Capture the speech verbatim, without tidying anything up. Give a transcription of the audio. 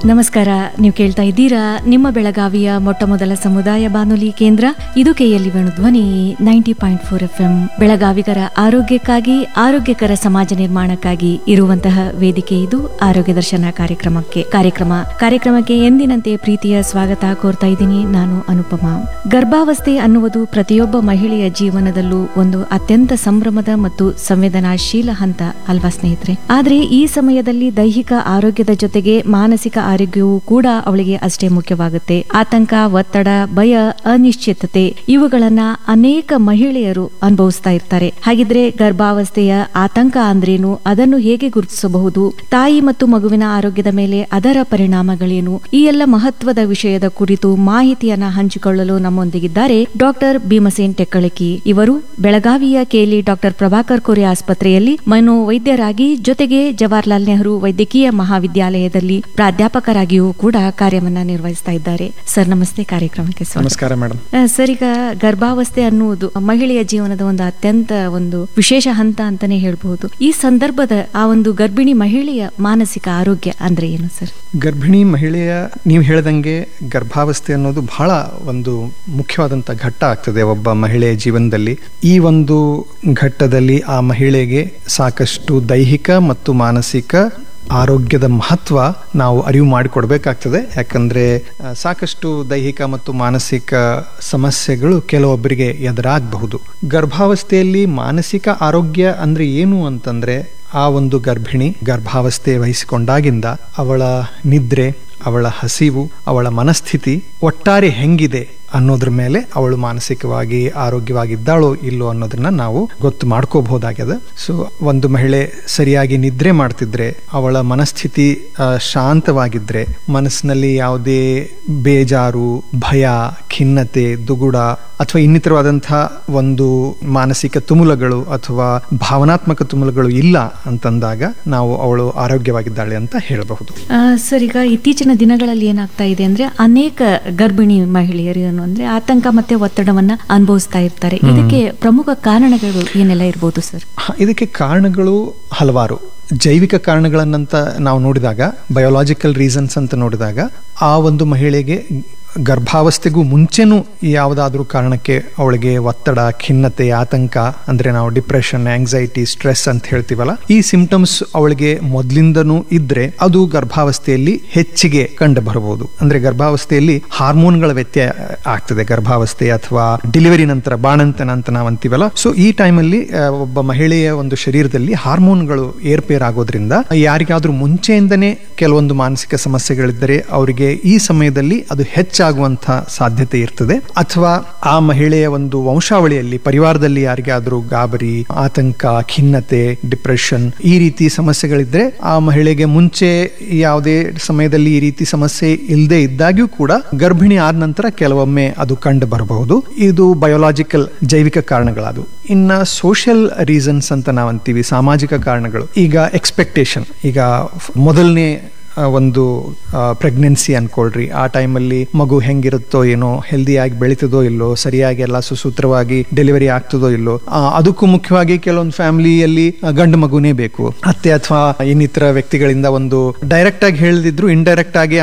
ನಮಸ್ಕಾರ. ನೀವು ಕೇಳ್ತಾ ಇದ್ದೀರಾ ನಿಮ್ಮ ಬೆಳಗಾವಿಯ ಮೊಟ್ಟ ಮೊದಲ ಸಮುದಾಯ ಬಾನುಲಿ ಕೇಂದ್ರ ಇದು KLE Venudhwani ninety point four F M. ಬೆಳಗಾವಿಗರ ಆರೋಗ್ಯಕ್ಕಾಗಿ, ಆರೋಗ್ಯಕರ ಸಮಾಜ ನಿರ್ಮಾಣಕ್ಕಾಗಿ ಇರುವಂತಹ ವೇದಿಕೆ ಇದು ಆರೋಗ್ಯ ದರ್ಶನ ಕಾರ್ಯಕ್ರಮಕ್ಕೆ ಕಾರ್ಯಕ್ರಮ ಕಾರ್ಯಕ್ರಮಕ್ಕೆ ಎಂದಿನಂತೆ ಪ್ರೀತಿಯ ಸ್ವಾಗತ ಕೋರ್ತಾ ಇದ್ದೀನಿ. ನಾನು ಅನುಪಮಾ. ಗರ್ಭಾವಸ್ಥೆ ಅನ್ನುವುದು ಪ್ರತಿಯೊಬ್ಬ ಮಹಿಳೆಯ ಜೀವನದಲ್ಲೂ ಒಂದು ಅತ್ಯಂತ ಸಂಭ್ರಮದ ಮತ್ತು ಸಂವೇದನಾಶೀಲ ಹಂತ ಅಲ್ವಾ ಸ್ನೇಹಿತರೆ? ಆದ್ರೆ ಈ ಸಮಯದಲ್ಲಿ ದೈಹಿಕ ಆರೋಗ್ಯದ ಜೊತೆಗೆ ಮಾನಸಿಕ ಆರೋಗ್ಯವೂ ಕೂಡ ಅವಳಿಗೆ ಅಷ್ಟೇ ಮುಖ್ಯವಾಗುತ್ತೆ. ಆತಂಕ, ಒತ್ತಡ, ಭಯ, ಅನಿಶ್ಚಿತತೆ ಇವುಗಳನ್ನ ಅನೇಕ ಮಹಿಳೆಯರು ಅನುಭವಿಸ್ತಾ ಇರ್ತಾರೆ. ಹಾಗಿದ್ರೆ ಗರ್ಭಾವಸ್ಥೆಯ ಆತಂಕ ಅಂದ್ರೇನು? ಅದನ್ನು ಹೇಗೆ ಗುರುತಿಸಬಹುದು? ತಾಯಿ ಮತ್ತು ಮಗುವಿನ ಆರೋಗ್ಯದ ಮೇಲೆ ಅದರ ಪರಿಣಾಮಗಳೇನು? ಈ ಎಲ್ಲ ಮಹತ್ವದ ವಿಷಯದ ಕುರಿತು ಮಾಹಿತಿಯನ್ನ ಹಂಚಿಕೊಳ್ಳಲು ನಮ್ಮೊಂದಿಗಿದ್ದಾರೆ ಡಾಕ್ಟರ್ ಭೀಮಸೇನ್ ಟೆಕ್ಕಳಕಿ. ಇವರು ಬೆಳಗಾವಿಯ ಕೆಎಲ್ಇ ಡಾಕ್ಟರ್ ಪ್ರಭಾಕರ್ ಕೋರೆ ಆಸ್ಪತ್ರೆಯಲ್ಲಿ ಮನೋವೈದ್ಯರಾಗಿ, ಜೊತೆಗೆ ಜವಾಹರ್ಲಾಲ್ ನೆಹರು ವೈದ್ಯಕೀಯ ಮಹಾವಿದ್ಯಾಲಯದಲ್ಲಿ ಪ್ರಾಧ್ಯಾಪಕರಾಗಿಯೂ ಕೂಡ ಕಾರ್ಯವನ್ನ ನಿರ್ವಹಿಸ್ತಾ ಇದ್ದಾರೆ. ಸರ್ ನಮಸ್ತೆ, ಕಾರ್ಯಕ್ರಮಕ್ಕೆ ಸ್ವಾಗತ. ನಮಸ್ಕಾರ ಮೇಡಮ್. ಸರ್, ಈಗ ಗರ್ಭಾವಸ್ಥೆ ಅನ್ನುವುದು ಮಹಿಳೆಯ ಜೀವನದ ಒಂದು ಅತ್ಯಂತ ಒಂದು ವಿಶೇಷ ಹಂತ ಅಂತಾನೆ ಹೇಳ್ಬಹುದು. ಈ ಸಂದರ್ಭದ ಆ ಒಂದು ಗರ್ಭಿಣಿ ಮಹಿಳೆಯ ಮಾನಸಿಕ ಆರೋಗ್ಯ ಅಂದ್ರೆ ಏನು ಸರ್? ಗರ್ಭಿಣಿ ಮಹಿಳೆಯ, ನೀವು ಹೇಳ್ದಂಗೆ ಗರ್ಭಾವಸ್ಥೆ ಅನ್ನೋದು ಬಹಳ ಒಂದು ಮುಖ್ಯವಾದಂತ ಘಟ್ಟ ಆಗ್ತದೆ ಒಬ್ಬ ಮಹಿಳೆಯ ಜೀವನದಲ್ಲಿ. ಈ ಒಂದು ಘಟ್ಟದಲ್ಲಿ ಆ ಮಹಿಳೆಗೆ ಸಾಕಷ್ಟು ದೈಹಿಕ ಮತ್ತು ಮಾನಸಿಕ ಆರೋಗ್ಯದ ಮಹತ್ವ ನಾವು ಅರಿವು ಮಾಡಿಕೊಡ್ಬೇಕಾಗ್ತದೆ. ಯಾಕಂದ್ರೆ ಸಾಕಷ್ಟು ದೈಹಿಕ ಮತ್ತು ಮಾನಸಿಕ ಸಮಸ್ಯೆಗಳು ಕೆಲವೊಬ್ಬರಿಗೆ ಎದುರಾಗಬಹುದು. ಗರ್ಭಾವಸ್ಥೆಯಲ್ಲಿ ಮಾನಸಿಕ ಆರೋಗ್ಯ ಅಂದ್ರೆ ಏನು ಅಂತಂದ್ರೆ, ಆ ಒಂದು ಗರ್ಭಿಣಿ ಗರ್ಭಾವಸ್ಥೆ ವಹಿಸಿಕೊಂಡಾಗಿಂದ ಅವಳ ನಿದ್ರೆ, ಅವಳ ಹಸಿವು, ಅವಳ ಮನಸ್ಥಿತಿ ಒಟ್ಟಾರೆ ಹೆಂಗಿದೆ ಅನ್ನೋದ್ರ ಮೇಲೆ ಅವಳು ಮಾನಸಿಕವಾಗಿ ಆರೋಗ್ಯವಾಗಿದ್ದಾಳೋ ಇಲ್ಲೋ ಅನ್ನೋದನ್ನ ನಾವು ಗೊತ್ತು ಮಾಡ್ಕೋಬಹುದಾಗ್ಯದ. ಸೊ ಒಂದು ಮಹಿಳೆ ಸರಿಯಾಗಿ ನಿದ್ರೆ ಮಾಡ್ತಿದ್ರೆ, ಅವಳ ಮನಸ್ಥಿತಿ ಶಾಂತವಾಗಿದ್ರೆ, ಮನಸ್ಸಿನಲ್ಲಿ ಯಾವುದೇ ಬೇಜಾರು, ಭಯ, ಖಿನ್ನತೆ, ದುಗುಡ ಅಥವಾ ಇನ್ನಿತರವಾದಂತಹ ಒಂದು ಮಾನಸಿಕ ತುಮುಲಗಳು ಅಥವಾ ಭಾವನಾತ್ಮಕ ತುಮುಲಗಳು ಇಲ್ಲ ಅಂತಂದಾಗ ನಾವು ಅವಳು ಆರೋಗ್ಯವಾಗಿದ್ದಾಳೆ ಅಂತ ಹೇಳಬಹುದು. ಸರ್, ಈಗ ಇತ್ತೀಚಿನ ದಿನಗಳಲ್ಲಿ ಏನಾಗ್ತಾ ಇದೆ ಅಂದ್ರೆ, ಅನೇಕ ಗರ್ಭಿಣಿ ಮಹಿಳೆಯರು ಅಂದ್ರೆ ಆತಂಕ ಮತ್ತೆ ಒತ್ತಡವನ್ನ ಅನುಭವಿಸ್ತಾ ಇರ್ತಾರೆ. ಇದಕ್ಕೆ ಪ್ರಮುಖ ಕಾರಣಗಳು ಏನೆಲ್ಲ ಇರಬಹುದು ಸರ್? ಇದಕ್ಕೆ ಕಾರಣಗಳು ಹಲವಾರು. ಜೈವಿಕ ಕಾರಣಗಳನ್ನಂತ ನಾವು ನೋಡಿದಾಗ, ಬಯೋಲಾಜಿಕಲ್ ರೀಸನ್ಸ್ ಅಂತ ನೋಡಿದಾಗ, ಆ ಒಂದು ಮಹಿಳೆಗೆ ಗರ್ಭಾವಸ್ಥೆಗೂ ಮುಂಚೆನೂ ಯಾವುದಾದ್ರೂ ಕಾರಣಕ್ಕೆ ಅವಳಿಗೆ ಒತ್ತಡ, ಖಿನ್ನತೆ, ಆತಂಕ ಅಂದ್ರೆ ನಾವು ಡಿಪ್ರೆಷನ್, ಆಂಗ್ಸೈಟಿ, ಸ್ಟ್ರೆಸ್ ಅಂತ ಹೇಳ್ತೀವಲ್ಲ, ಈ ಸಿಂಪ್ಟಮ್ಸ್ ಅವಳಿಗೆ ಮೊದಲಿಂದನೂ ಇದ್ರೆ ಅದು ಗರ್ಭಾವಸ್ಥೆಯಲ್ಲಿ ಹೆಚ್ಚಿಗೆ ಕಂಡು ಬರಬಹುದು. ಅಂದ್ರೆ ಗರ್ಭಾವಸ್ಥೆಯಲ್ಲಿ ಹಾರ್ಮೋನ್ಗಳ ವ್ಯತ್ಯಯ ಆಗ್ತದೆ. ಗರ್ಭಾವಸ್ಥೆ ಅಥವಾ ಡೆಲಿವರಿ ನಂತರ ಬಾಣಂತನ ಅಂತ ನಾವು ಅಂತೀವಲ್ಲ, ಸೊ ಈ ಟೈಮಲ್ಲಿ ಒಬ್ಬ ಮಹಿಳೆಯ ಒಂದು ಶರೀರದಲ್ಲಿ ಹಾರ್ಮೋನ್ಗಳು ಏರ್ಪೇರ್ ಆಗೋದ್ರಿಂದ ಯಾರಿಗಾದ್ರೂ ಮುಂಚೆಯಿಂದನೇ ಕೆಲವೊಂದು ಮಾನಸಿಕ ಸಮಸ್ಯೆಗಳಿದ್ದರೆ ಅವರಿಗೆ ಈ ಸಮಯದಲ್ಲಿ ಅದು ಹೆಚ್ಚು ಆಗುವಂತಹ ಸಾಧ್ಯತೆ ಇರ್ತದೆ. ಅಥವಾ ಆ ಮಹಿಳೆಯ ಒಂದು ವಂಶಾವಳಿಯಲ್ಲಿ, ಪರಿವಾರದಲ್ಲಿ ಯಾರಿಗಾದ್ರೂ ಗಾಬರಿ, ಆತಂಕ, ಖಿನ್ನತೆ, ಡಿಪ್ರೆಷನ್ ಈ ರೀತಿ ಸಮಸ್ಯೆಗಳಿದ್ರೆ, ಆ ಮಹಿಳೆಗೆ ಮುಂಚೆ ಯಾವುದೇ ಸಮಯದಲ್ಲಿ ಈ ರೀತಿ ಸಮಸ್ಯೆ ಇಲ್ಲದೆ ಇದ್ದಾಗ್ಯೂ ಕೂಡ ಗರ್ಭಿಣಿ ಆದ ನಂತರ ಕೆಲವೊಮ್ಮೆ ಅದು ಕಂಡು ಬರಬಹುದು. ಇದು ಬಯೋಲಾಜಿಕಲ್, ಜೈವಿಕ ಕಾರಣಗಳದು. ಇನ್ನ ಸೋಷಿಯಲ್ ರೀಸನ್ಸ್ ಅಂತ ನಾವು ಅಂತೀವಿ, ಸಾಮಾಜಿಕ ಕಾರಣಗಳು. ಈಗ ಎಕ್ಸ್ಪೆಕ್ಟೇಷನ್, ಈಗ ಮೊದಲನೇ ಒಂದು ಪ್ರೆಗ್ನೆನ್ಸಿ ಅನ್ಕೊಳ್ರಿ, ಆ ಟೈಮಲ್ಲಿ ಮಗು ಹೆಂಗಿರುತ್ತೋ ಏನೋ, ಹೆಲ್ದಿಯಾಗಿ ಬೆಳೀತದೋ ಇಲ್ಲೋ, ಸರಿಯಾಗಿ ಎಲ್ಲ ಸುಸೂತ್ರವಾಗಿ ಡೆಲಿವರಿ ಆಗ್ತದೋ ಇಲ್ಲೋ, ಅದಕ್ಕೂ ಮುಖ್ಯವಾಗಿ ಕೆಲವೊಂದು ಫ್ಯಾಮಿಲಿಯಲ್ಲಿ ಗಂಡು ಮಗುನೇ ಬೇಕು. ಅತ್ತೆ ಅಥವಾ ಇನ್ನಿತರ ವ್ಯಕ್ತಿಗಳಿಂದ ಒಂದು ಡೈರೆಕ್ಟ್ ಆಗಿ ಹೇಳಿದ್ರು, ಇಂಡೈರೆಕ್ಟ್ ಆಗಿ